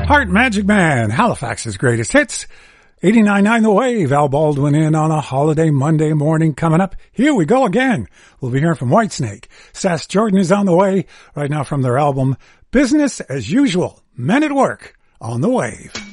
Heart Magic Man, Halifax's greatest hits. 89.9 The Wave, Al Baldwin in on a holiday Monday morning coming up. Here we go again. We'll be hearing from Whitesnake. Sass Jordan is on the way right now from their album Business as Usual. Men at Work on the Wave.